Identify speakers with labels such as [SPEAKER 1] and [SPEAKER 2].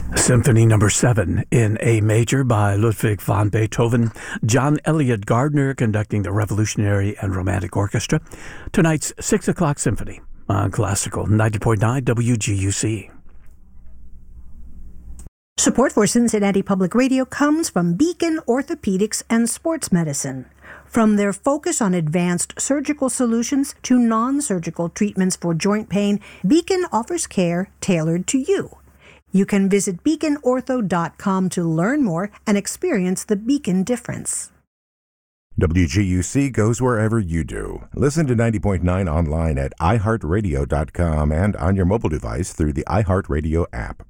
[SPEAKER 1] Symphony Number 7 in A Major by Ludwig van Beethoven. John Elliott Gardner conducting the Revolutionary and Romantic Orchestra. Tonight's 6 o'clock symphony on Classical 90.9 WGUC.
[SPEAKER 2] Support for Cincinnati Public Radio comes from Beacon Orthopedics and Sports Medicine. From their focus on advanced surgical solutions to non-surgical treatments for joint pain, Beacon offers care tailored to you. You can visit beaconortho.com to learn more and experience the Beacon difference.
[SPEAKER 3] WGUC goes wherever you do. Listen to 90.9 online at iHeartRadio.com and on your mobile device through the iHeartRadio app.